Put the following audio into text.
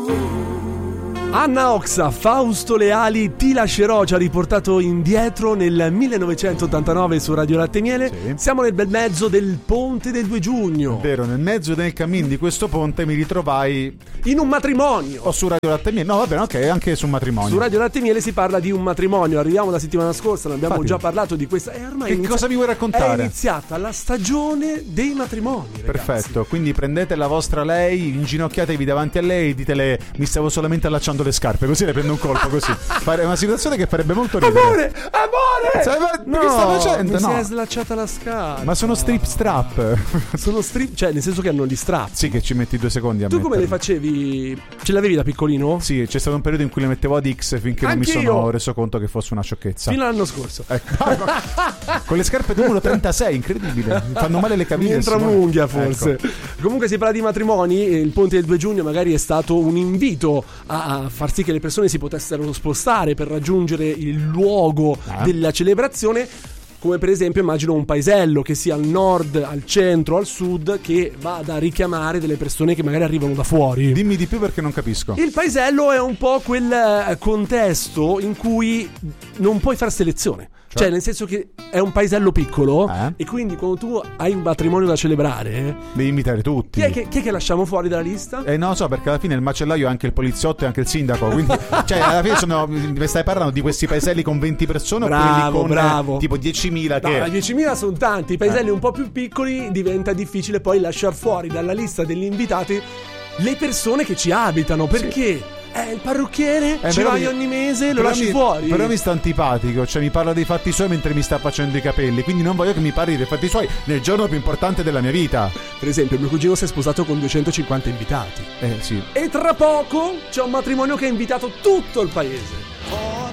Anna Oxa, Fausto Leali, Ti lascerò, ci ha riportato indietro nel 1989 su Radio Latte e Miele. Sì. Siamo nel bel mezzo del ponte del 2 giugno. Vero, nel mezzo del cammin di questo ponte mi ritrovai In un matrimonio. o su Radio Latte e Miele. No, va bene, ok, anche su matrimonio. Su Radio Latte e Miele si parla di un matrimonio. Arriviamo la settimana scorsa, ne abbiamo Infatti. già parlato di questa. Ormai Cosa mi vuoi raccontare? È iniziata la stagione dei matrimoni, ragazzi. Perfetto, quindi prendete la vostra lei, inginocchiatevi davanti a lei e ditele mi stavo solamente allacciando le scarpe, così le prendo un colpo così. È una situazione che farebbe molto ridere. Amore! Sai, ma che sta facendo? Mi si No. è slacciata la scarpa. Ma sono strap. Sono strip, cioè nel senso che hanno gli strap. Sì, che ci metti 2 secondi a Tu come le metterli. facevi? Ce l'avevi da piccolino? Sì, c'è stato un periodo in cui le mettevo ad X finché non mi Anch'io. sono reso conto che fosse una sciocchezza. Fino all'anno scorso. Ecco. Con le scarpe numero 36, incredibile. Mi fanno male le Mi caviglie. entra Simone. un'unghia forse. Ecco. Comunque si parla di matrimoni e il ponte del 2 giugno magari è stato un invito a far sì che le persone si potessero spostare per raggiungere il luogo della celebrazione. Come per esempio immagino un paesello che sia al nord, al centro, al sud, che vada a richiamare delle persone che magari arrivano da fuori. Dimmi di più perché non capisco. Il paesello è un po' quel contesto in cui non puoi fare selezione. Cioè nel senso che è un paesello piccolo e quindi quando tu hai un matrimonio da celebrare devi invitare tutti. chi è che lasciamo fuori dalla lista? Non so, perché alla fine il macellaio è anche il poliziotto e anche il sindaco. Quindi, cioè, alla fine mi stai parlando di questi paeselli con 20 persone o quelli con tipo 10.000 che... No, 10.000 sono tanti. I paeselli un po' più piccoli diventa difficile poi lasciar fuori dalla lista degli invitati le persone che ci abitano. Perché? Il parrucchiere ci vai ogni mese, lo lasci fuori. Però mi sta antipatico, cioè mi parla dei fatti suoi mentre mi sta facendo i capelli. Quindi non voglio che mi parli dei fatti suoi nel giorno più importante della mia vita. Per esempio, mio cugino si è sposato con 250 invitati. Sì. E tra poco c'è un matrimonio che ha invitato tutto il paese.